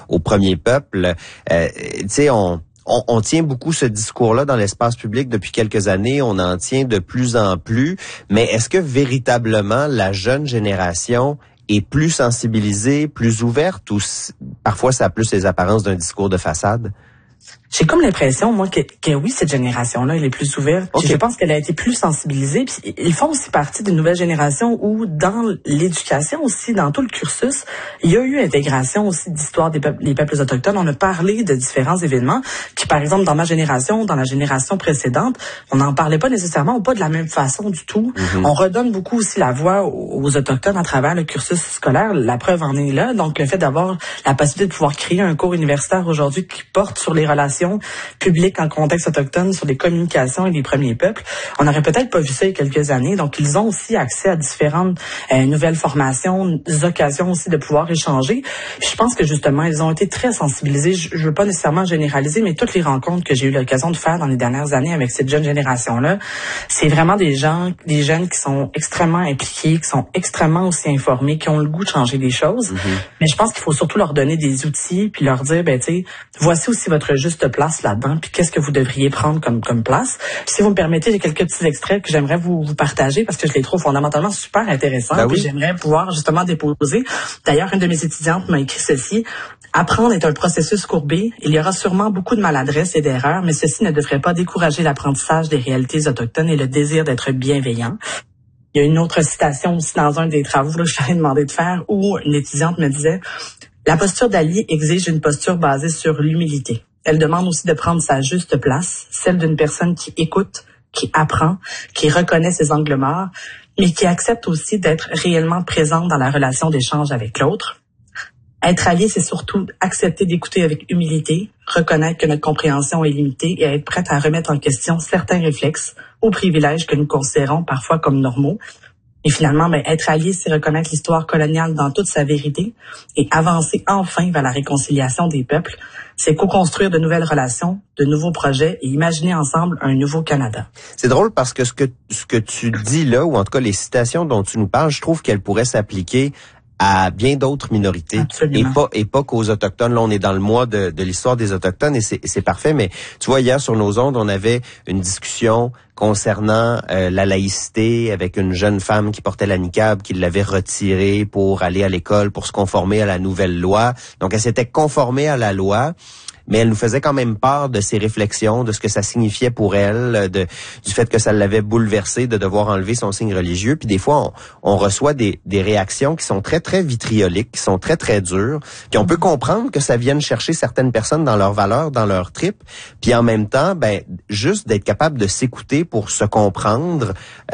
aux premiers peuples. Tu sais, on tient beaucoup ce discours-là dans l'espace public depuis quelques années. On en tient de plus en plus. Mais est-ce que véritablement la jeune génération est plus sensibilisée, plus ouverte, ou parfois ça a plus les apparences d'un discours de façade? J'ai comme l'impression, moi, que oui, cette génération-là, elle est plus ouverte. Okay. Je pense qu'elle a été plus sensibilisée. Puis ils font aussi partie d'une nouvelle génération où, dans l'éducation aussi, dans tout le cursus, il y a eu intégration aussi d'histoire des peuples autochtones. On a parlé de différents événements qui, par exemple, dans ma génération, dans la génération précédente, on n'en parlait pas nécessairement ou pas de la même façon du tout. On redonne beaucoup aussi la voix aux Autochtones à travers le cursus scolaire. La preuve en est là. Donc, le fait d'avoir la possibilité de pouvoir créer un cours universitaire aujourd'hui qui porte sur les relations publiques en contexte autochtone, sur les communications et les premiers peuples. On n'aurait peut-être pas vu ça il y a quelques années. Donc, ils ont aussi accès à différentes nouvelles formations, des occasions aussi de pouvoir échanger. Puis, je pense que justement, ils ont été très sensibilisés. Je veux pas nécessairement généraliser, mais toutes les rencontres que j'ai eu l'occasion de faire dans les dernières années avec cette jeune génération-là, c'est vraiment des jeunes qui sont extrêmement impliqués, qui sont extrêmement aussi informés, qui ont le goût de changer des choses. Mais je pense qu'il faut surtout leur donner des outils puis leur dire, ben, tu sais, voici aussi votre juste place là-dedans, puis qu'est-ce que vous devriez prendre comme place. Si vous me permettez, j'ai quelques petits extraits que j'aimerais vous partager parce que je les trouve fondamentalement super intéressants. Ben puis oui. J'aimerais pouvoir justement déposer. D'ailleurs, une de mes étudiantes m'a écrit ceci. Apprendre est un processus courbé. Il y aura sûrement beaucoup de maladresse et d'erreurs, mais ceci ne devrait pas décourager l'apprentissage des réalités autochtones et le désir d'être bienveillant. Il y a une autre citation aussi dans un des travaux là, que je t'avais demandé de faire où une étudiante me disait « La posture d'Ali exige une posture basée sur l'humilité. Elle demande aussi de prendre sa juste place, celle d'une personne qui écoute, qui apprend, qui reconnaît ses angles morts, mais qui accepte aussi d'être réellement présente dans la relation d'échange avec l'autre. Être allié, c'est surtout accepter d'écouter avec humilité, reconnaître que notre compréhension est limitée et être prête à remettre en question certains réflexes ou privilèges que nous considérons parfois comme normaux. Et finalement, être allié, c'est reconnaître l'histoire coloniale dans toute sa vérité et avancer enfin vers la réconciliation des peuples. C'est co-construire de nouvelles relations, de nouveaux projets et imaginer ensemble un nouveau Canada. C'est drôle parce que ce que tu dis là, ou en tout cas les citations dont tu nous parles, je trouve qu'elles pourraient s'appliquer à bien d'autres minorités. Absolument. et pas qu'aux Autochtones. Là, on est dans le mois de l'histoire des Autochtones et c'est parfait. Mais tu vois, hier sur nos ondes, on avait une discussion concernant la laïcité avec une jeune femme qui portait la niqab, qui l'avait retirée pour aller à l'école, pour se conformer à la nouvelle loi. Donc, elle s'était conformée à la loi, mais elle nous faisait quand même part de ses réflexions, de ce que ça signifiait pour elle, du fait que ça l'avait bouleversée de devoir enlever son signe religieux. Puis des fois, on reçoit des réactions qui sont très, très vitrioliques, qui sont très, très dures. Puis on peut comprendre que ça vienne chercher certaines personnes dans leurs valeurs, dans leur trip. Puis en même temps, juste d'être capable de s'écouter pour se comprendre,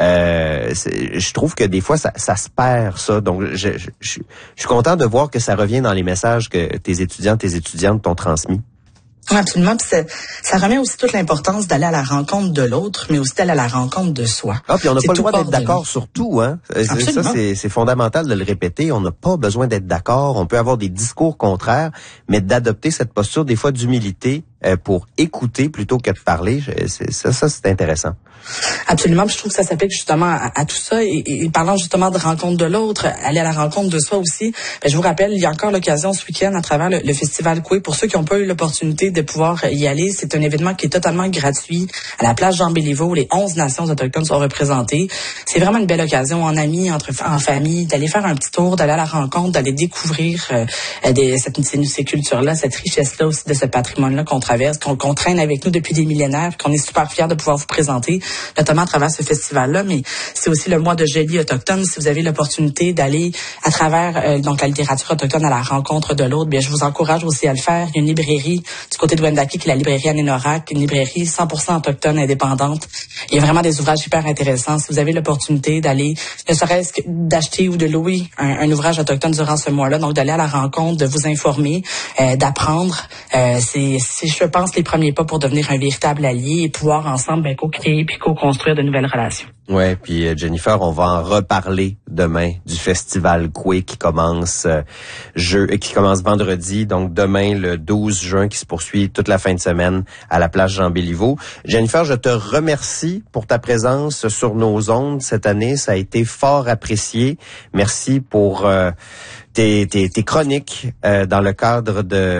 je trouve que des fois, ça se perd, ça. Donc, je suis content de voir que ça revient dans les messages que tes étudiantes t'ont transmis. Absolument. Puis ça remet aussi toute l'importance d'aller à la rencontre de l'autre, mais aussi d'aller à la rencontre de soi. Ah, puis on n'a pas le droit d'être d'accord sur tout, hein. Absolument. Ça, c'est fondamental de le répéter. On n'a pas besoin d'être d'accord. On peut avoir des discours contraires, mais d'adopter cette posture, des fois, d'humilité pour écouter plutôt que de parler. Ça, c'est intéressant. Absolument. Puis je trouve que ça s'applique justement à tout ça. Et parlant justement de rencontre de l'autre, aller à la rencontre de soi aussi. Je vous rappelle, il y a encore l'occasion ce week-end à travers le Festival Coué. Pour ceux qui n'ont pas eu l'opportunité de pouvoir y aller, c'est un événement qui est totalement gratuit à la place Jean-Béliveau où les 11 nations autochtones sont représentées. C'est vraiment une belle occasion en amis, en famille, d'aller faire un petit tour, d'aller à la rencontre, d'aller découvrir ces cultures-là, cette richesse-là aussi de ce patrimoine-là qu'on traverse, qu'on traîne avec nous depuis des millénaires, qu'on est super fiers de pouvoir vous présenter, notamment à travers ce festival-là. Mais c'est aussi le mois de Gélie autochtone. Si vous avez l'opportunité d'aller à travers la littérature autochtone à la rencontre de l'autre, bien je vous encourage aussi à le faire. Il y a une librairie du côté de Wendake, qui est la librairie Anénorak, une librairie 100% autochtone, indépendante. Il y a vraiment des ouvrages hyper intéressants. Si vous avez l'opportunité d'aller, ne serait-ce que d'acheter ou de louer un ouvrage autochtone durant ce mois-là, donc d'aller à la rencontre, de vous informer, d'apprendre, c'est je pense les premiers pas pour devenir un véritable allié et pouvoir ensemble co-créer puis co-construire de nouvelles relations. Ouais, puis Jennifer, on va en reparler demain du festival Coué qui commence vendredi, donc demain le 12 juin qui se poursuit toute la fin de semaine à la place Jean-Béliveau. Jennifer, je te remercie pour ta présence sur nos ondes cette année, ça a été fort apprécié. Merci pour tes chroniques dans le cadre de